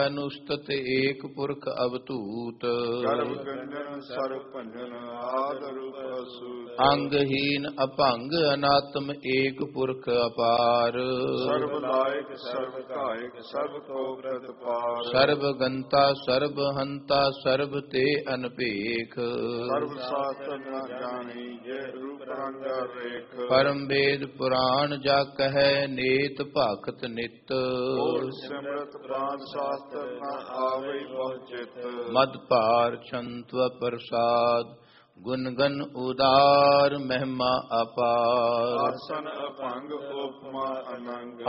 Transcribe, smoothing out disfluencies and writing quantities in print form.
ਅਨੁਸਤਤ ਏਕ ਪੁਰਖ ਅਵਧੂਤ। ਗਰਭ ਗੰਜਨ ਸਰਬ ਭੰਜਨ ਆਦ ਰੂਪ ਅਸੂਤ। ਅੰਗਹੀਨ ਅਭੰਗ ਅਨਾਤਮ ਏਕ ਪੁਰਖ ਅਪਾਰ। ਸਰਬ ਲਾਇਕ ਸਰਬ ਕਾਇਕ ਸਭ ਕੋ ਪ੍ਰਤਪਾਰ। ਸਰਬ ਗੰਤਾ ਸਰਬ ਹੰਤਾ ਸਰਬ ਤੇ ਅਨਭੇਖ। ਸਰਬ ਸਾਸਤਰ ਨ ਜਾਣੀ ਜੇ ਰੂਪ ਰੰਗ ਰੇਖ। ਪਰਮ ਵੇਦ ਪੁਰਾਣ ਜਾ ਕਹੈ ਨੇਤ ਭਾਖਤ ਨਿਤ। ਸਿਮਰਤ ਪ੍ਰਾਨ ਸ਼ਾਸਤਰ ਨ ਆਵਈ ਬਹੁ ਚਿਤ। ਮਦ ਭਾਰ ਛੰਤਵ ਪ੍ਰਸਾਦ ਗੁਣ ਗਨ ਉਦਾਰ ਮਹਿਮਾ ਅਪਾਰ। ਆਸਨ ਅਭੰਗ ਉਪਮਾ ਅਨੰਗ।